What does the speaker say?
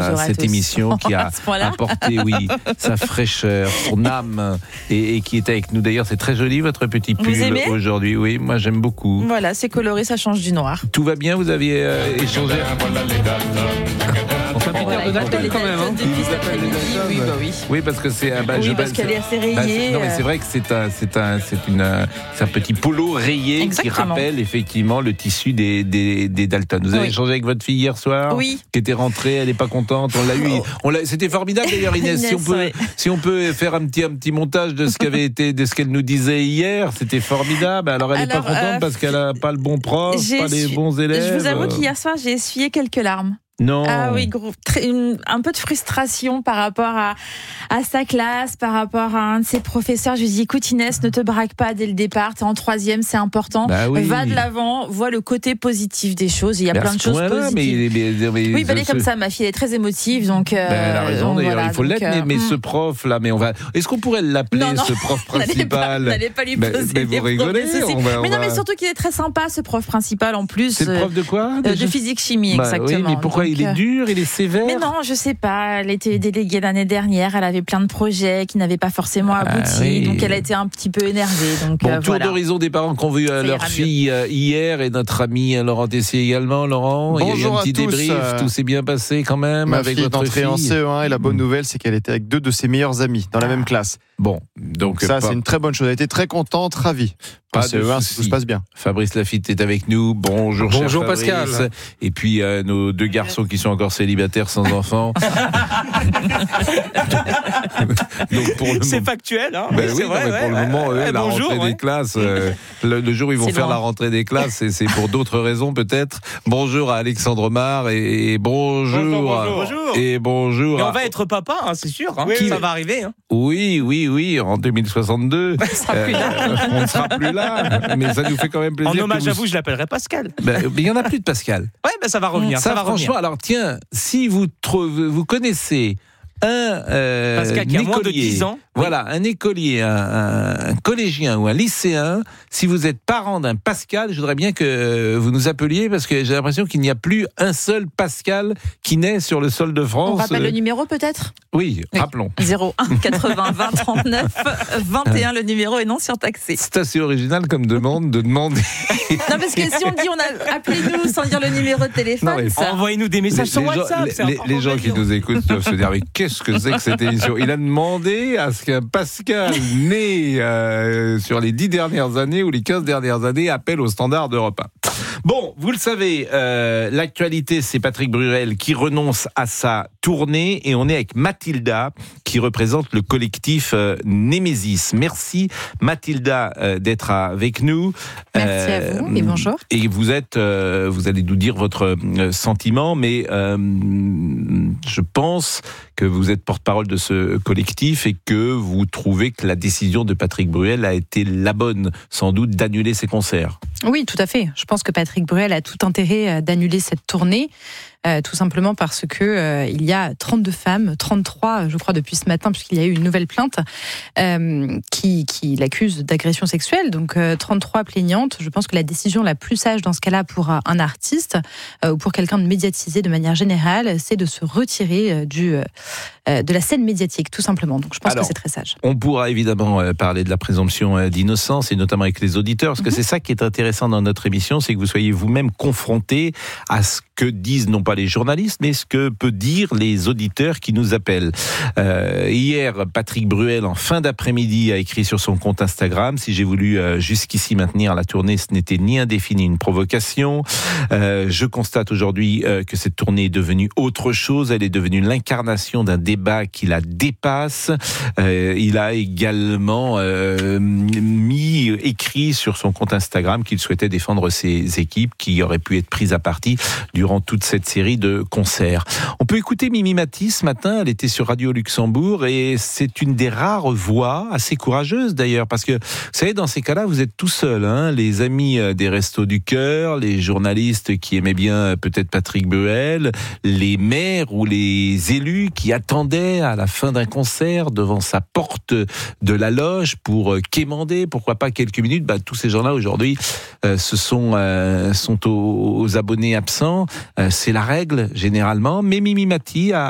à cette émission qui a apporté, sa fraîcheur, son âme et qui est avec nous. D'ailleurs, c'est très joli votre petit pull aujourd'hui. Oui, moi j'aime beaucoup. Voilà, c'est coloré, ça change du noir. Tout va bien, vous aviez échangé. Ça pique un peu d'alcool quand même. Depuis cet après-midi, oui. Oui, parce que c'est parce qu'elle est assez rayée. Non, mais c'est vrai que c'est un petit polo rayé. Exactement. Qui rappelle effectivement le tissu des Dalton. Vous avez échangé avec votre fille hier soir, qui était rentrée, elle n'est pas contente. On l'a eu. C'était formidable d'ailleurs, Inès. Si on peut faire un petit montage de ce qu'elle nous disait hier, c'était formidable. Alors elle n'est pas contente parce qu'elle n'a pas le bon prof, pas les bons élèves. Je vous avoue qu'hier soir j'ai essuyé quelques larmes. Non. Ah oui, un peu de frustration par rapport à sa classe, par rapport à un de ses professeurs. Je lui dis, écoute Inès, ne te braque pas dès le départ, t'es en 3e, c'est important. Va de l'avant, vois le côté positif des choses. Il y a plein de choses positives. Oui, comme ça, ma fille est très émotive, donc. Elle a raison, d'ailleurs, il faut l'être, mais ce prof là, est-ce qu'on pourrait l'appeler ce prof principal? N'allez pas lui poser mais vous rigolez. Mais surtout qu'il est très sympa, ce prof principal en plus. C'est le prof de quoi? De physique-chimie, exactement. Oui, mais pourquoi il est dur, il est sévère? Mais non, je sais pas. Elle était déléguée l'année dernière. Elle avait plein de projets qui n'avaient pas forcément abouti. Donc elle a été un petit peu énervée. Donc, tour d'horizon des parents qui ont vu leur fille hier et notre ami Laurent Tessier également. Laurent, bonjour, il y a eu un petit débrief. Tout s'est bien passé quand même avec votre fille. En CE1 et la bonne nouvelle, c'est qu'elle était avec 2 de ses meilleurs amis dans la même classe. Bon, donc ça, c'est une très bonne chose. Elle était très contente, ravie. Pas de souci. Tout se passe bien. Fabrice Lafitte est avec nous. Bonjour Pascal. Et puis nos 2 garçons qui sont encore célibataires sans enfants. Donc c'est factuel, hein? C'est vrai. Pour le moment, la rentrée des classes, le jour où ils vont faire la rentrée des classes, c'est pour d'autres raisons peut-être. Bonjour à Alexandre Mar et bonjour. Et bonjour. Mais on va être papa, hein, c'est sûr. Hein. Ça va arriver. Hein. Oui, en 2062. On ne sera plus là, mais ça nous fait quand même plaisir. En hommage à vous, je l'appellerai Pascal. Mais il n'y en a plus de Pascal. Ouais, ça va revenir. Ça va franchement, alors tiens, si vous connaissez Pascal qui a moins de 10 ans. Voilà, un écolier, un collégien ou un lycéen, si vous êtes parent d'un Pascal, je voudrais bien que vous nous appeliez parce que j'ai l'impression qu'il n'y a plus un seul Pascal qui naît sur le sol de France. On rappelle le numéro peut-être ? Oui, rappelons. 01 80 20 39 21, le numéro est non surtaxé. C'est assez original comme demande de demander. Non, parce que si on dit appelez-nous sans dire le numéro de téléphone, envoyez-nous des messages sur WhatsApp. Les gens qui nous écoutent doivent se dire mais qu'est-ce que c'est que cette émission ? Il a demandé à ce qu'un Pascal né sur les 10 dernières années ou les 15 dernières années appelle au standard d'Europe 1. Bon, vous le savez, l'actualité, c'est Patrick Bruel qui renonce à sa tournée et on est avec Mathilda qui représente le collectif Némésis. Merci Mathilda d'être avec nous. Merci à vous et bonjour. Et vous allez nous dire votre sentiment, mais je pense que vous êtes porte-parole de ce collectif et que vous trouvez que la décision de Patrick Bruel a été la bonne, sans doute, d'annuler ses concerts. Oui, tout à fait. Je pense que Patrick Bruel a tout intérêt d'annuler cette tournée. Tout simplement parce que il y a 32 femmes, 33 je crois depuis ce matin puisqu'il y a eu une nouvelle plainte qui l'accusent d'agression sexuelle, donc 33 plaignantes. Je pense que la décision la plus sage dans ce cas-là pour un artiste ou pour quelqu'un de médiatisé de manière générale, c'est de se retirer de la scène médiatique tout simplement. Donc je pense que c'est très sage. On pourra évidemment parler de la présomption d'innocence et notamment avec les auditeurs parce que c'est ça qui est intéressant dans notre émission, c'est que vous soyez vous-même confrontés à ce que disent non pas les journalistes, mais ce que peut dire les auditeurs qui nous appellent. Hier, Patrick Bruel, en fin d'après-midi, a écrit sur son compte Instagram: si j'ai voulu jusqu'ici maintenir la tournée, ce n'était ni indéfini, une provocation. Je constate aujourd'hui que cette tournée est devenue autre chose. Elle est devenue l'incarnation d'un débat qui la dépasse. Il a également écrit sur son compte Instagram qu'il souhaitait défendre ses équipes qui auraient pu être prises à partie durant toute cette série de concerts. On peut écouter Mimi Mati ce matin, elle était sur Radio Luxembourg et c'est une des rares voix, assez courageuse d'ailleurs, parce que vous savez, dans ces cas-là, vous êtes tout seul, hein, les amis des Restos du Cœur, les journalistes qui aimaient bien peut-être Patrick Bruel, les maires ou les élus qui attendaient à la fin d'un concert devant sa porte de la loge pour quémander, pourquoi pas quelques minutes. Tous ces gens-là aujourd'hui sont aux abonnés absents. C'est la règle généralement, mais Mimi Mati a